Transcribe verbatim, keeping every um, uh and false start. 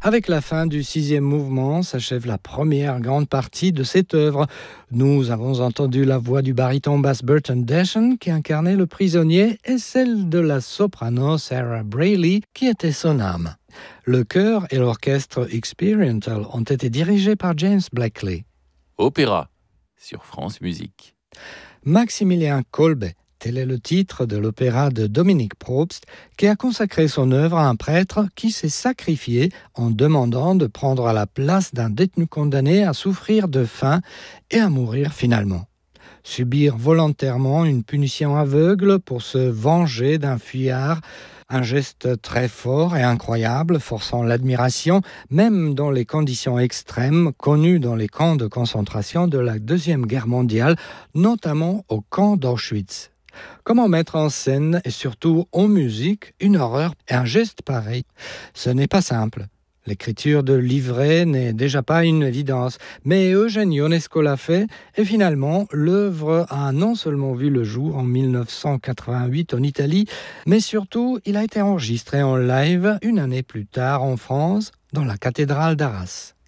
Avec la fin du sixième mouvement s'achève la première grande partie de cette œuvre. Nous avons entendu la voix du baryton basse Burton Deschen qui incarnait le prisonnier et celle de la soprano Sarah Brailey qui était son âme. Le chœur et l'orchestre Experimental ont été dirigés par James Blackley. Opéra sur France Musique. Maximilien Kolbe, tel est le titre de l'opéra de Dominique Probst, qui a consacré son œuvre à un prêtre qui s'est sacrifié en demandant de prendre la place d'un détenu condamné à souffrir de faim et à mourir finalement. Subir volontairement une punition aveugle pour se venger d'un fuyard, un geste très fort et incroyable, forçant l'admiration, même dans les conditions extrêmes connues dans les camps de concentration de la Deuxième Guerre mondiale, notamment au camp d'Auschwitz. Comment mettre en scène et surtout en musique une horreur et un geste pareil ? Ce n'est pas simple. L'écriture de livret n'est déjà pas une évidence, mais Eugène Ionesco l'a fait et finalement l'œuvre a non seulement vu le jour en dix-neuf cent quatre-vingt-huit en Italie, mais surtout il a été enregistré en live une année plus tard en France dans la cathédrale d'Arras.